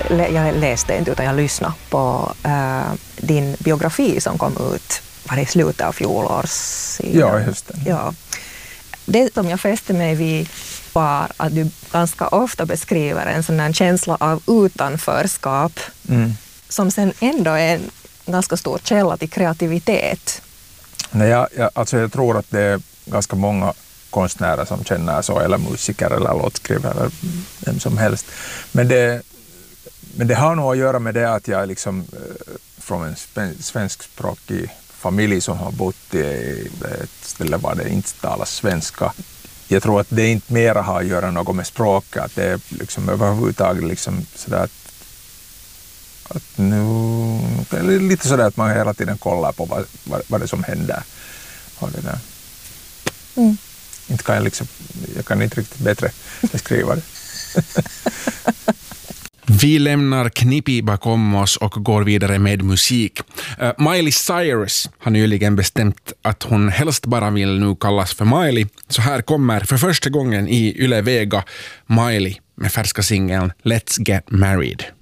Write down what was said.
jag läste inte utan jag lyssnade på din biografi som kom ut i slutet av fjolårssidan. Ja, just det. Ja. Det som jag fäste mig vid var att du ganska ofta beskriver en sån här känsla av utanförskap som sen ändå är en ganska stor källa till kreativitet. Nej, jag tror att det är ganska många konstnärer som känner så, eller musiker eller låtskrivare eller vem som helst. Men det har nog att göra med det att jag är liksom från en svenskspråkig familj som har bott i ett ställe där det inte talas svenska. Jag tror att det inte mera har att göra något med språket, att det är liksom överhuvudtaget liksom sådär att nu det är lite sådär att man hela tiden kollar på vad det som händer. Och det där. Inte kan jag kan inte riktigt bättre beskriva det. Vi lämnar Knippi bakom oss och går vidare med musik. Miley Cyrus har nyligen bestämt att hon helst bara vill nu kallas för Miley. Så här kommer för första gången i Yle Vega Miley med färska singeln Let's Get Married.